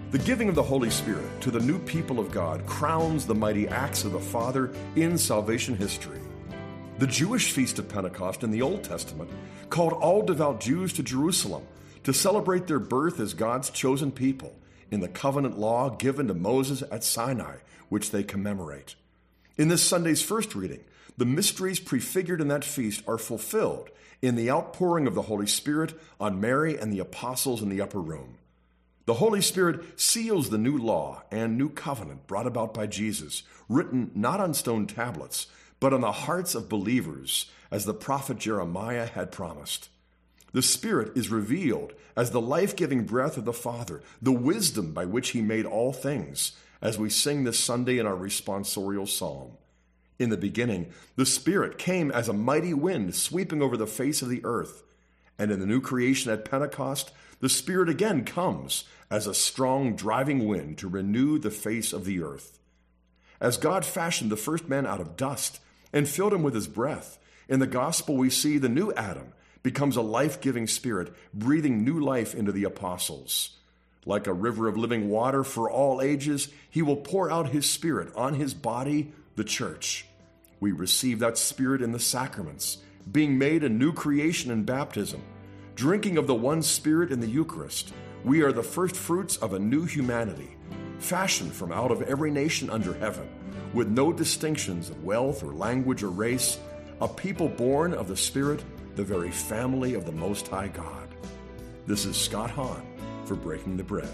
The giving of the Holy Spirit to the new people of God crowns the mighty acts of the Father in salvation history. The Jewish Feast of Pentecost in the Old Testament called all devout Jews to Jerusalem to celebrate their birth as God's chosen people in the covenant law given to Moses at Sinai, which they commemorate. In this Sunday's first reading, the mysteries prefigured in that feast are fulfilled in the outpouring of the Holy Spirit on Mary and the apostles in the upper room. The Holy Spirit seals the new law and new covenant brought about by Jesus, written not on stone tablets, but on the hearts of believers, as the prophet Jeremiah had promised. The Spirit is revealed as the life-giving breath of the Father, the wisdom by which he made all things, as we sing this Sunday in our responsorial psalm. In the beginning, the Spirit came as a mighty wind sweeping over the face of the earth. And in the new creation at Pentecost, the Spirit again comes as a strong driving wind to renew the face of the earth. As God fashioned the first man out of dust and filled him with his breath, in the gospel we see the new Adam becomes a life-giving Spirit, breathing new life into the apostles. Like a river of living water for all ages, he will pour out his Spirit on his body, the church. We receive that Spirit in the sacraments, being made a new creation in baptism. Drinking of the one Spirit in the Eucharist, we are the first fruits of a new humanity, fashioned from out of every nation under heaven, with no distinctions of wealth or language or race, a people born of the Spirit, the very family of the Most High God. This is Scott Hahn for Breaking the Bread.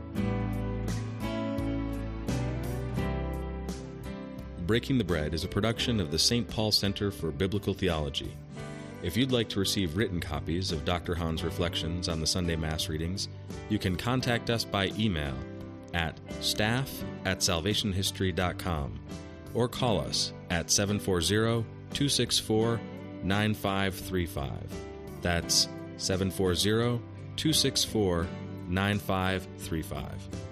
Breaking the Bread is a production of the St. Paul Center for Biblical Theology. If you'd like to receive written copies of Dr. Hahn's reflections on the Sunday Mass readings, you can contact us by email at staff@salvationhistory.com or call us at 740-264-9535. That's 740-264-9535.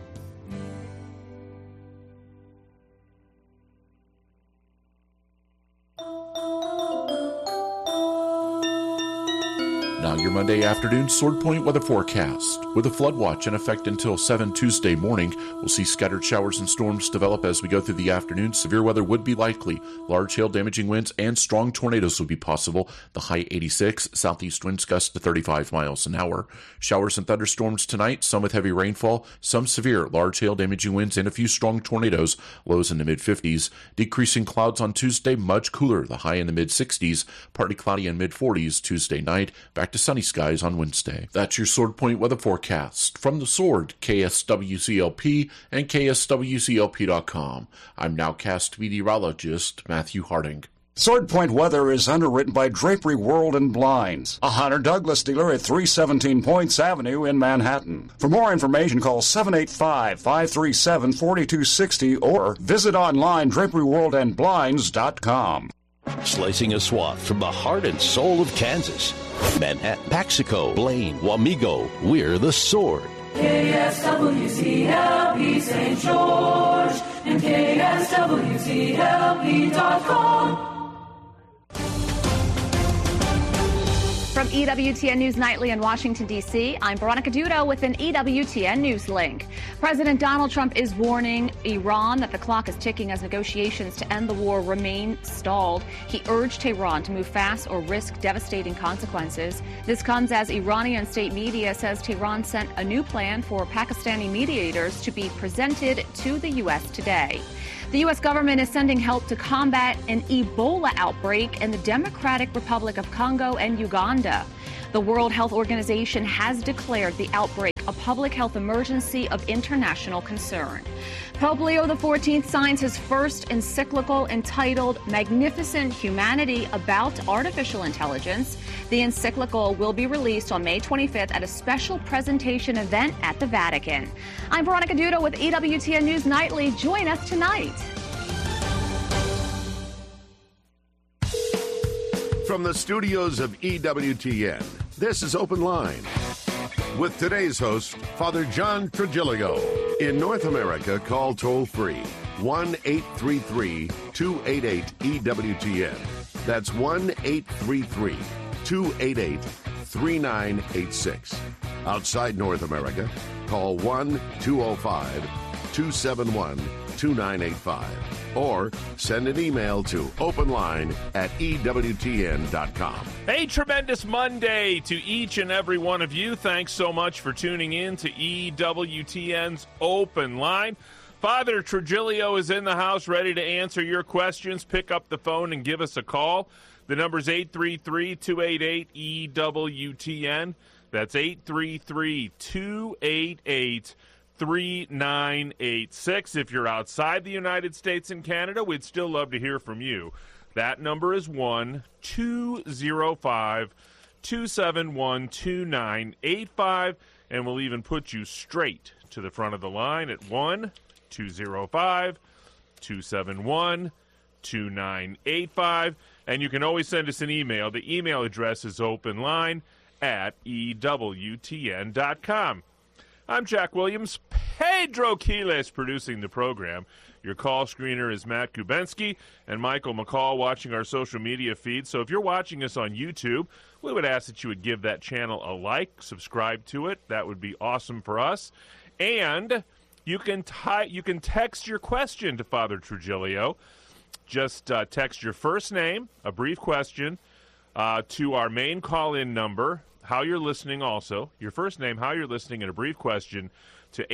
Now your Monday afternoon Sword Point weather forecast. With a flood watch in effect until 7 Tuesday morning, we'll see scattered showers and storms develop as we go through the afternoon. Severe weather would be likely. Large hail damaging winds and strong tornadoes will be possible. The high 86, southeast winds gust to 35 miles an hour. Showers and thunderstorms tonight, some with heavy rainfall, some severe large hail damaging winds and a few strong tornadoes. Lows in the mid-50s. Decreasing clouds on Tuesday, much cooler. The high in the mid-60s, partly cloudy and mid-40s Tuesday night. Back to sunny skies on Wednesday. That's your Sword Point weather forecast. From the Sword, KSWCLP and KSWCLP.com. I'm nowcast meteorologist Matthew Harding. Sword Point weather is underwritten by Drapery World and Blinds, a Hunter Douglas dealer at 317 Points Avenue in Manhattan. For more information, call 785-537-4260 or visit online draperyworldandblinds.com. Slicing a swath from the heart and soul of Kansas. Manhattan, Paxico, Blaine, Wamego, we're the Sword. KSWCLP St. George and KSWCLP.com. From EWTN News Nightly in Washington, D.C., I'm Veronica Dudo with an EWTN News link. President Donald Trump is warning Iran that the clock is ticking as negotiations to end the war remain stalled. He urged Tehran to move fast or risk devastating consequences. This comes as Iranian state media says Tehran sent a new plan for Pakistani mediators to be presented to the U.S. today. The U.S. government is sending help to combat an Ebola outbreak in the Democratic Republic of Congo and Uganda. The World Health Organization has declared the outbreak a public health emergency of international concern. Pope Leo XIV signs his first encyclical entitled Magnificent Humanity about artificial intelligence. The encyclical will be released on May 25th at a special presentation event at the Vatican. I'm Veronica Dudo with EWTN News Nightly. Join us tonight. From the studios of EWTN, this is Open Line. With today's host, Father John Trigilio. In North America, call toll-free 1-833-288-EWTN. That's 1-833-288-3986. Outside North America, call 1-205-271-2985 or send an email to openline@ewtn.com. Hey, tremendous Monday to each and every one of you. Thanks so much for tuning in to EWTN's Open Line. Father Trujillo is in the house ready to answer your questions. Pick up the phone and give us a call. The number is 833-288-EWTN. That's 833-288-3986. If you're outside the United States and Canada, we'd still love to hear from you. That number is 1-205-271-2985, and we'll even put you straight to the front of the line at 1-205-271-2985. And you can always send us an email. The email address is openline@ewtn.com. I'm Jack Williams. Pedro Quiles producing the program. Your call screener is Matt Kubensky and Michael McCall watching our social media feed. So if you're watching us on YouTube, we would ask that you would give that channel a like, subscribe to it. That would be awesome for us. And you can text your question to Father Trujillo. Just text your first name, a brief question, to our main call-in number, how you're listening also, your first name, how you're listening, and a brief question to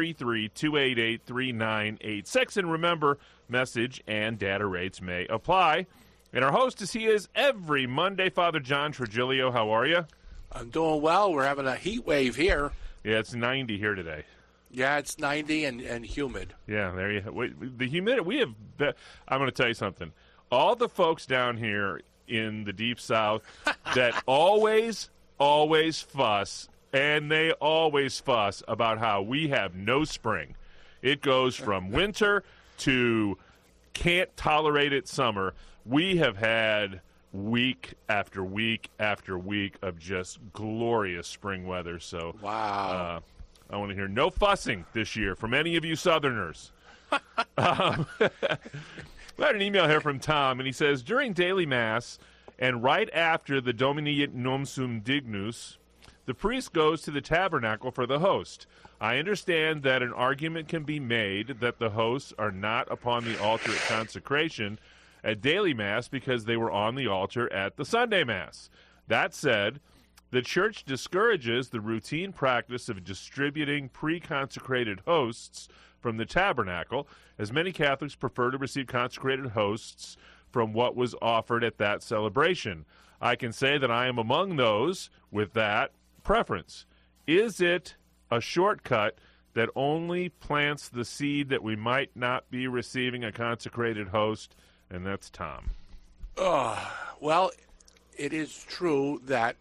833-288-3986. And remember, message and data rates may apply. And our host, as he is every Monday, Father John Trujillo. How are you? I'm doing well. We're having a heat wave here. Yeah, it's 90 here today. Yeah, it's 90 and humid. Yeah, there you have the humidity. I'm going to tell you something. All the folks down here in the Deep South that always fuss, and they always fuss about how we have no spring. It goes from winter to can't tolerate it summer. We have had week after week after week of just glorious spring weather. So wow. I want to hear no fussing this year from any of you Southerners. We had an email here from Tom, and he says, during daily Mass and right after the Domini non sum dignus, the priest goes to the tabernacle for the host. I understand that an argument can be made that the hosts are not upon the altar at consecration at daily Mass because they were on the altar at the Sunday Mass. That said, the Church discourages the routine practice of distributing pre-consecrated hosts from the tabernacle, as many Catholics prefer to receive consecrated hosts from what was offered at that celebration. I can say that I am among those with that preference. Is it a shortcut that only plants the seed that we might not be receiving a consecrated host? And that's Tom. Well, it is true that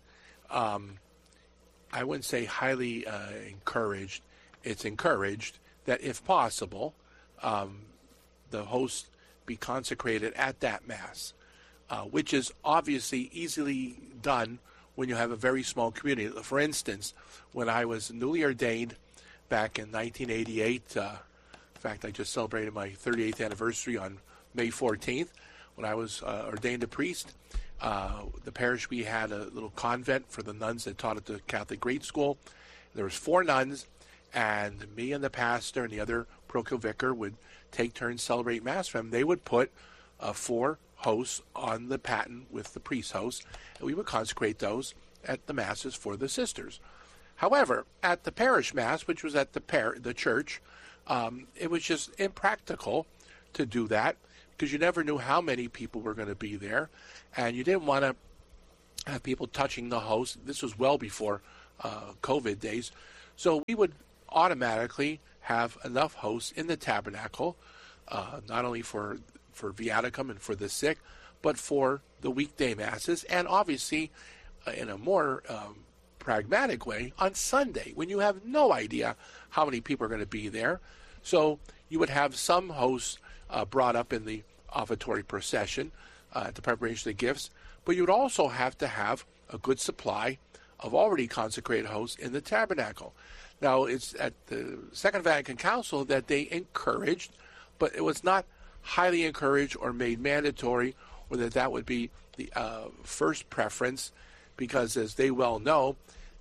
I wouldn't say highly encouraged. It's encouraged that if possible, the host be consecrated at that Mass, which is obviously easily done when you have a very small community. For instance, when I was newly ordained back in 1988, in fact, I just celebrated my 38th anniversary on May 14th, when I was ordained a priest. The parish, we had a little convent for the nuns that taught at the Catholic grade school. There was 4 nuns, and me and the pastor and the other parochial vicar would take turns celebrate Mass for them. They would put 4 hosts on the paten with the priest hosts, and we would consecrate those at the Masses for the sisters. However, at the parish Mass, which was at the church, it was just impractical to do that because you never knew how many people were going to be there, and you didn't want to have people touching the host. This was well before COVID days. So we would automatically have enough hosts in the tabernacle, not only for viaticum and for the sick, but for the weekday Masses, and obviously in a more pragmatic way on Sunday, when you have no idea how many people are going to be there. So you would have some hosts brought up in the offertory procession at the preparation of the gifts, but you would also have to have a good supply of already consecrated hosts in the tabernacle. Now, it's at the Second Vatican Council that they encouraged, but it was not highly encouraged or made mandatory, or that would be the first preference, because as they well know,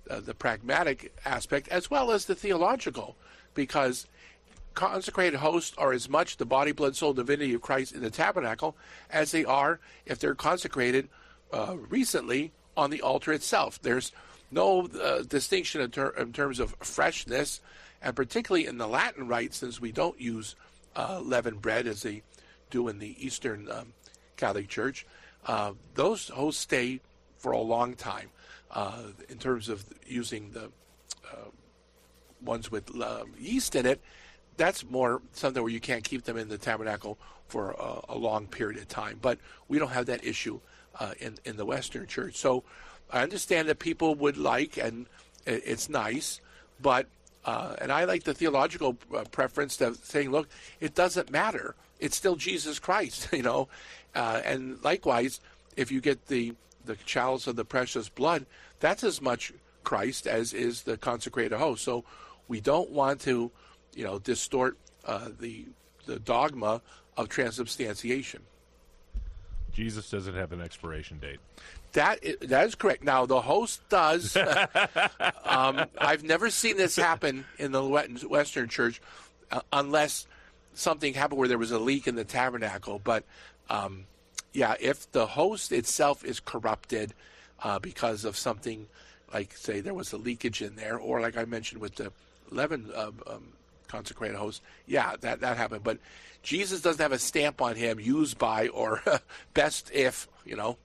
the pragmatic aspect as well as the theological, because consecrated hosts are as much the body, blood, soul, divinity of Christ in the tabernacle as they are if they're consecrated recently on the altar itself. There's no distinction in terms of freshness, and particularly in the Latin rite, since we don't use leavened bread as they do in the Eastern Catholic Church. Those hosts stay for a long time. In terms of using the ones with yeast in it, that's more something where you can't keep them in the tabernacle for a long period of time. But we don't have that issue in the Western Church. So I understand that people would like, and it's nice, but and I like the theological preference of saying, look, it doesn't matter. It's still Jesus Christ, you know. And likewise, if you get the chalice of the precious blood, that's as much Christ as is the consecrated host. So we don't want to, you know, distort the dogma of transubstantiation. Jesus doesn't have an expiration date. That is correct. Now, the host does. I've never seen this happen in the Western Church unless something happened where there was a leak in the tabernacle. But, yeah, if the host itself is corrupted because of something like, say, there was a leakage in there, or like I mentioned with the leaven consecrated host, yeah, that happened. But Jesus doesn't have a stamp on him, used by or best if, you know.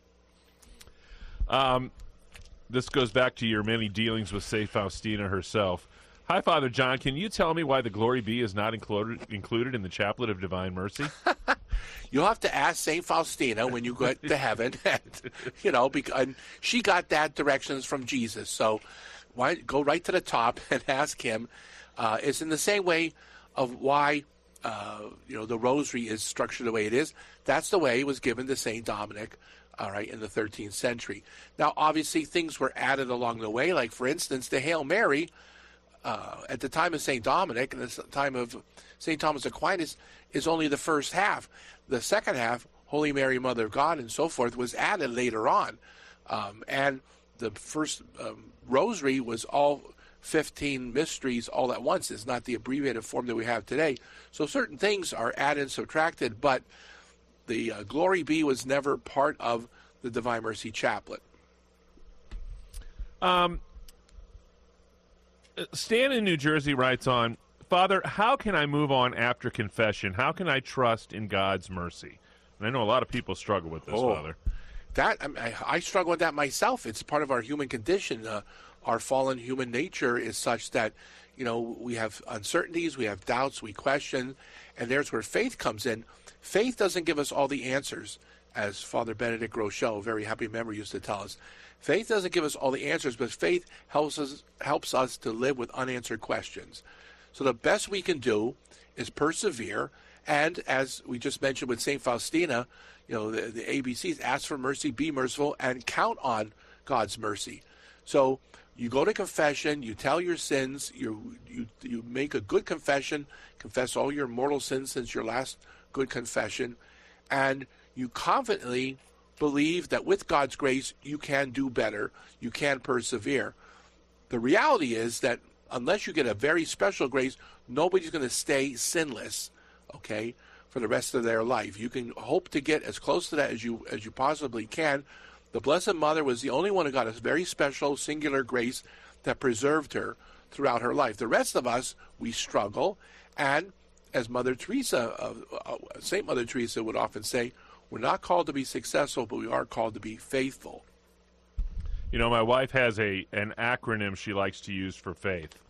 This goes back to your many dealings with St. Faustina herself. Hi, Father John. Can you tell me why the Glory Be is not included in the Chaplet of Divine Mercy? You'll have to ask St. Faustina when you get to heaven. And, you know, because she got that directions from Jesus. So why go right to the top and ask him. It's in the same way of why, you know, the rosary is structured the way it is. That's the way it was given to St. Dominic, all right, in the 13th century. Now, obviously, things were added along the way. Like, for instance, the Hail Mary, at the time of St. Dominic and the time of St. Thomas Aquinas, is only the first half. The second half, Holy Mary, Mother of God, and so forth, was added later on. And the first rosary was all 15 mysteries all at once. It's not the abbreviated form that we have today. So certain things are added and subtracted, but the Glory Be was never part of the Divine Mercy Chaplet. Stan in New Jersey writes on, Father, how can I move on after confession? How can I trust in God's mercy? And I know a lot of people struggle with this, Father. I struggle with that myself. It's part of our human condition. Our fallen human nature is such that, you know, we have uncertainties, we have doubts, we question, and there's where faith comes in. Faith doesn't give us all the answers, as Father Benedict Rochelle, a very happy member, used to tell us. Faith doesn't give us all the answers, but faith helps us to live with unanswered questions. So the best we can do is persevere, and as we just mentioned with St. Faustina, you know, the ABCs, ask for mercy, be merciful, and count on God's mercy. So you go to confession, you tell your sins, you make a good confession, confess all your mortal sins since your last good confession, and you confidently believe that with God's grace you can do better, you can persevere. The reality is that unless you get a very special grace, nobody's going to stay sinless, okay, for the rest of their life. You can hope to get as close to that as you possibly can. The Blessed Mother was the only one who got a very special, singular grace that preserved her throughout her life. The rest of us, we struggle, and as Mother Teresa, St. Mother Teresa would often say, we're not called to be successful, but we are called to be faithful. You know, my wife has an acronym she likes to use for faith.